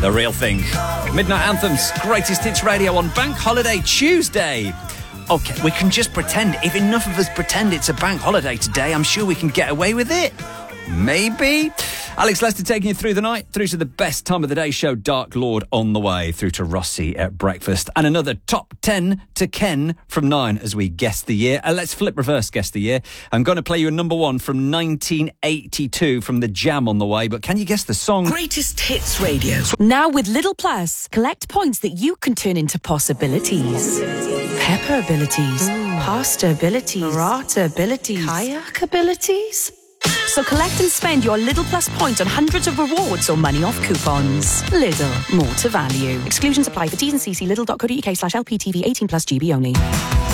The Real Thing. Midnight Anthems, Greatest Hits Radio on Bank Holiday Tuesday. OK, we can just pretend. If enough of us pretend it's a bank holiday today, I'm sure we can get away with it. Maybe. Alex Lester taking you through the night, through to the best time of the day show, Dark Lord on the way, through to Rossi at breakfast, and another top 10 to Ken from 9 as we guess the year. Let's flip reverse guess the year. I'm going to play you a number 1 from 1982 from The Jam on the way, but can you guess the song? Greatest Hits Radio. Now with Lidl Plus, collect points that you can turn into possibilities. Pepper abilities, pasta abilities, burrata abilities, kayak abilities. So collect and spend your Lidl Plus points on hundreds of rewards or money off coupons. Lidl, more to value. Exclusions apply for T's and C's. Lidl.co.uk/LPTV 18+ GB only.